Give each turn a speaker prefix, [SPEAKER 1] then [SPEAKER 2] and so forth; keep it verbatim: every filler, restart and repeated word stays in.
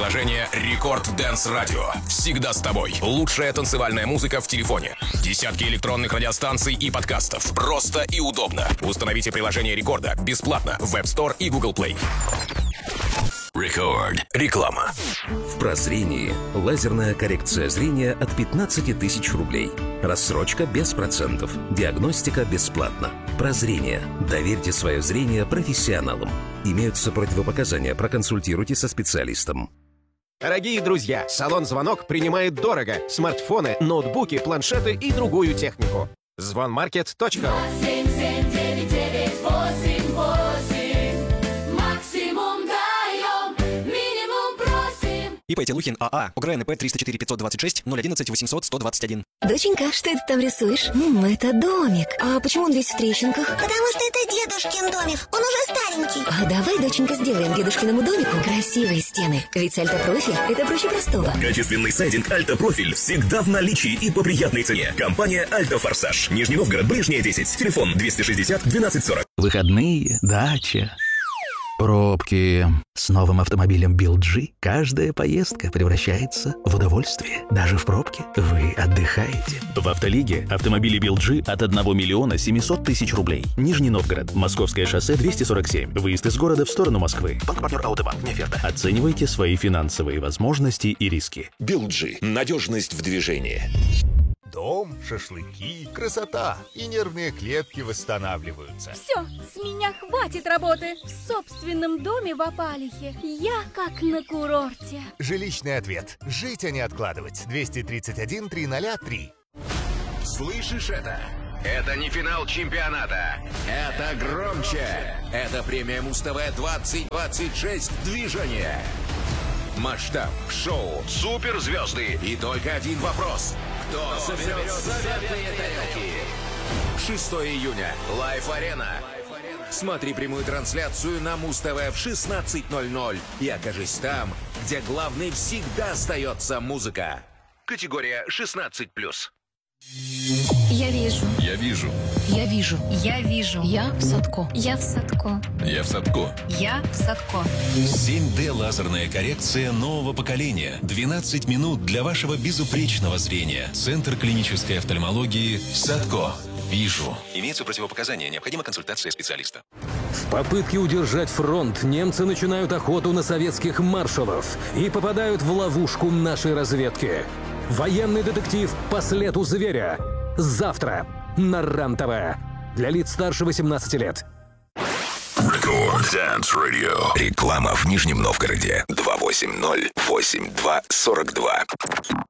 [SPEAKER 1] Приложение Рекорд Dance Radio всегда с тобой. Лучшая танцевальная музыка в телефоне. Десятки электронных радиостанций и подкастов. Просто и удобно. Установите приложение Рекорда бесплатно в App Store и Google Play. Рекорд. Реклама.
[SPEAKER 2] В прозрении лазерная коррекция зрения от пятнадцати тысяч рублей. Рассрочка без процентов. Диагностика бесплатна. Прозрение. Доверьте свое зрение профессионалам. Имеются противопоказания. Проконсультируйте со специалистом.
[SPEAKER 3] Дорогие друзья, салон «Звонок» принимает дорого. Смартфоны, ноутбуки, планшеты и другую технику. звонмаркет точка ру.
[SPEAKER 4] ИП Телухин АА. ОГРНП триста четыре пятьсот двадцать шесть ноль одиннадцать восемьсот сто двадцать один.
[SPEAKER 5] Доченька, что это там рисуешь? М, это домик. А почему он весь в трещинках?
[SPEAKER 6] Потому что это дедушкин домик. Он уже старенький.
[SPEAKER 5] А давай, доченька, сделаем дедушкиному домику красивые стены. Ведь альтопрофиль – это проще простого.
[SPEAKER 7] Качественный сайдинг «Альтопрофиль» всегда в наличии и по приятной цене. Компания «Альтофорсаж». Нижний Новгород, Брежняя, десять. Телефон двести шестьдесят двенадцать сорок.
[SPEAKER 8] Выходные, дача, пробки. С новым автомобилем би эл джи каждая поездка превращается в удовольствие. Даже в пробке вы отдыхаете.
[SPEAKER 9] В «Автолиге» автомобили би эл джи от одного миллиона семисот тысяч рублей. Нижний Новгород, Московское шоссе двести сорок семь. Выезд из города в сторону Москвы.
[SPEAKER 8] Банк-партнер «Аутобанк». Не оферта.
[SPEAKER 9] Оценивайте свои финансовые возможности и риски.
[SPEAKER 1] би эл джи. Надежность в движении.
[SPEAKER 10] Дом, шашлыки, красота и нервные клетки восстанавливаются.
[SPEAKER 11] Все, с меня хватит работы. В собственном доме в Апалихе я как на курорте.
[SPEAKER 10] Жилищный ответ. Жить, а не откладывать. двести тридцать один триста три.
[SPEAKER 12] Слышишь это? Это не финал чемпионата. Это громче. Это премия Муз-ТВ двадцать двадцать шесть движение. Масштаб, шоу, суперзвезды и только один вопрос. Кто соберет заветные тарелки? шестого июня. Лайф-арена. Смотри прямую трансляцию на Муз-ТВ в шестнадцать ноль ноль и окажись там, где главной всегда остается музыка. Категория шестнадцать плюс.
[SPEAKER 13] Я вижу.
[SPEAKER 1] Я вижу.
[SPEAKER 13] Я вижу. Я вижу. Я в Садко. Я в Садко.
[SPEAKER 1] Я в Садко.
[SPEAKER 13] Я в Садко.
[SPEAKER 14] семь дэ лазерная коррекция нового поколения. двенадцать минут для вашего безупречного зрения. Центр клинической офтальмологии Садко. Вижу.
[SPEAKER 15] Имеются противопоказания. Необходима консультация специалиста.
[SPEAKER 16] В попытке удержать фронт немцы начинают охоту на советских маршалов и попадают в ловушку нашей разведки. Военный детектив «По следу зверя». Завтра на РЕН-ТВ. Для лиц старше восемнадцати лет.
[SPEAKER 1] Рекорд Dance Radio. Реклама в Нижнем Новгороде. два восемь ноль восемь два сорок два.